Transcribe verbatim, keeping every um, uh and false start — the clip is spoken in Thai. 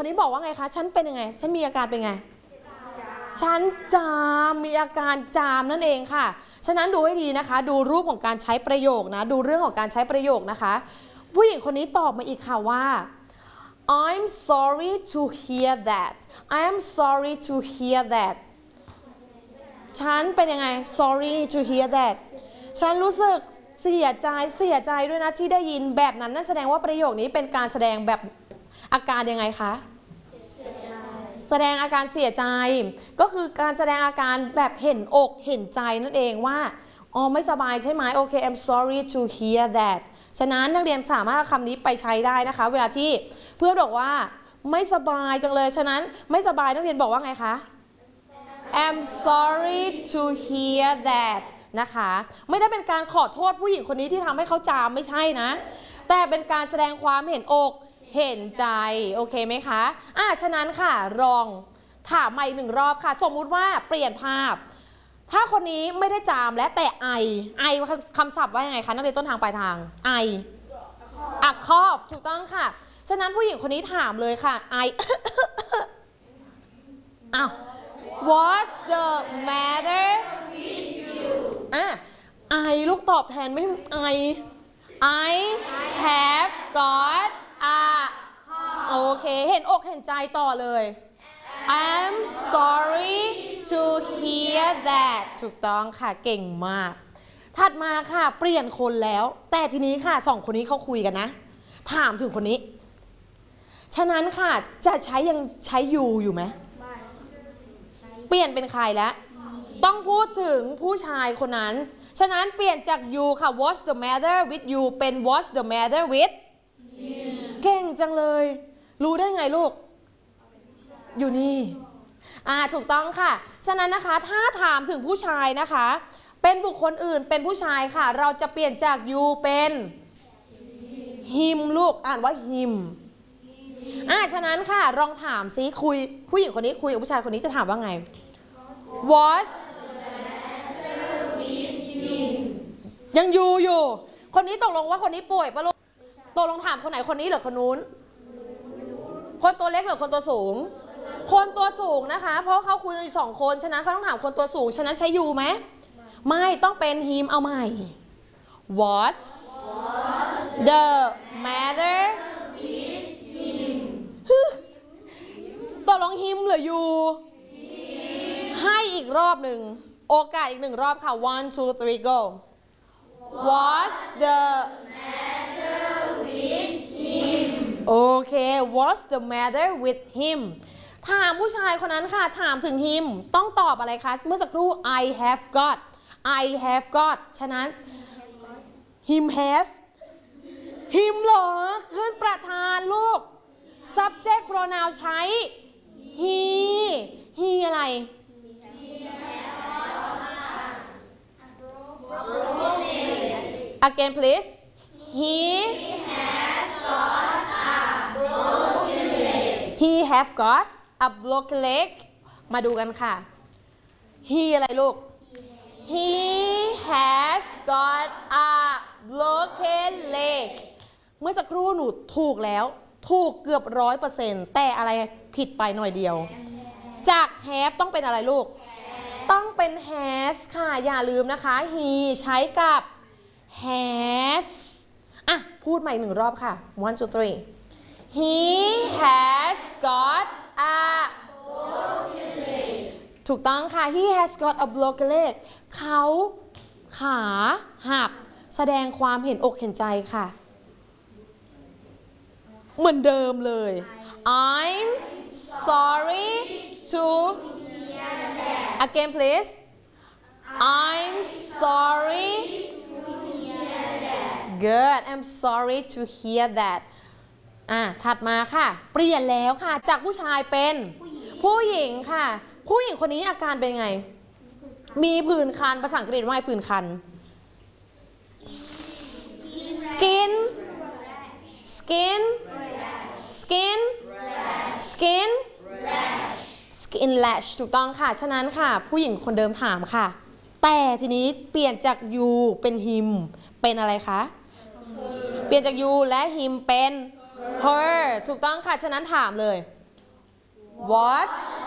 นี้บอกว่าไงคะฉันเป็นยังไงฉันมีอาการเป็นไงฉันจามมีอาการจามนั่นเองค่ะฉะนั้นดูให้ดีนะคะดูรูปของการใช้ประโยคนะดูเรื่องของการใช้ประโยคนะคะผู้หญิงคนนี้ตอบมาอีกค่ะว่า I'm sorry to hear that I'm sorry to hear that ฉันเป็นยังไง sorry to hear that ฉันรู้สึกเสียใจเสียใจด้วยนะที่ได้ยินแบบนั้นนั่นแสดงว่าประโยคนี้เป็นการแสดงแบบอาการยังไงคะแสดงอาการเสียใจก็คือการแสดงอาการแบบเห็นอกเห็นใจนั่นเองว่าอ๋อไม่สบายใช่ไหมโอเค I'm sorry to hear that ฉะนั้นนักเรียนสามารถคำนี้ไปใช้ได้นะคะเวลาที่เพื่อนบอกว่าไม่สบายจังเลยฉะนั้นไม่สบายนักเรียนบอกว่าไงคะ I'm sorry to hear that นะคะไม่ได้เป็นการขอโทษผู้หญิงคนนี้ที่ทำให้เขาจามไม่ใช่นะแต่เป็นการแสดงความเห็นอกเห็นใจโอเคไหมคะอ่ะฉะนั้นค่ะลองถามใหม่หนึ่งรอบค่ะสมมุติว่าเปลี่ยนภาพถ้าคนนี้ไม่ได้จามและแต่ไอไอคำศัพท์ว่ายังไงคะนักเรียนต้นทางปลายทางไออักคอบถูกต้องค่ะฉะนั้นผู้หญิงคนนี้ถามเลยค่ะไออ้าว What's the matter with you อ่ะไอลูกตอบแทนไม่ไอI have got a โอเคเห็นอกเห็นใจต่อเลย I'm sorry to hear that ถูกต้องค่ะเก่งมากถัดมาค่ะเปลี่ยนคนแล้วแต่ทีนี้ค่ะสองคนนี้เขาคุยกันนะถามถึงคนนี้ฉะนั้นค่ะจะใช้ยังใช้ you อยู่ไหมเปลี่ยนเป็นใครแล้วต้องพูดถึงผู้ชายคนนั้นฉะนั้นเปลี่ยนจาก you ค่ะ what's the matter with you เป็น what's the matter with you เก่งจังเลยรู้ได้ไงลูกอยู่นี่อ่าถูกต้องค่ะฉะนั้นนะคะถ้าถามถึงผู้ชายนะคะเป็นบุคคลอื่นเป็นผู้ชายค่ะเราจะเปลี่ยนจาก you เป็น him ลูกอ่านว่า him อ่าฉะนั้นค่ะลองถามซิคุยผู้หญิงคนนี้คุยกับผู้ชายคนนี้จะถามว่าไง what'sยังอยู่อยู่คนนี้ตกลงว่าคนนี้ป่วยปะลูกตกลงถามคนไหนคนนี้หรือคนนู้นคนตัวเล็กหรือคนตัวสูงคนตัวสูงนะคะเพราะเขาคุยกันสองคนฉะนั้นเขาต้องถามคนตัวสูงฉะนั้นใช้อยู่ไหมไม่ต้องเป็น him เอาใหม่ What's the matter with him ตกลง him หรือ you ให้อีกรอบหนึ่งโอกาสอีกหนึ่งรอบค่ะ one two three go What's the matter with him โอเค What's the matter with him ถามผู้ชายคนนั้นค่ะถามถึง him ต้องตอบอะไรคะเมื่อสักครู่ I have got I have got ฉะนั้น him has him เหรอขึ้นประธานลูก subject pronoun ใช้ he he อะไรAgain please he has got a broken leg he have got a broken leg มาดูกันค่ะ he อะไรลูก he has got a broken leg เมื่อสักครู่หนูถูกแล้วถูกเกือบร้อยเปอร์เซ็นต์แต่อะไรผิดไปหน่อยเดียวจาก have ต้องเป็นอะไรลูกต้องเป็น has ค่ะอย่าลืมนะคะ he ใช้กับ has อ่ะพูดใหม่หนึ่งรอบค่ะ one two three he has got a broken leg ถูกต้องค่ะ he has got a broken leg เขาขาหักแสดงความเห็นอกเห็นใจค่ะเหมือนเดิมเลย I'm sorry to again please I'm sorry Good I'm sorry to hear that อ่ะถัดมาค่ะเปลี่ยนแล้วค่ะจากผู้ชายเป็นผู้หญิงค่ะผู้หญิงคนนี้อาการเป็นไงมีผื่นคันภาษาอังกฤษว่าไงผื่นคัน skin skin skin skin skin lash ถูกต้องค่ะฉะนั้นค่ะผู้หญิงคนเดิมถามค่ะแต่ทีนี้เปลี่ยนจาก you เป็น him เป็นอะไรคะเปลี่ยนจาก you และ him เป็น her ถูกต้องค่ะฉะนั้นถามเลย What's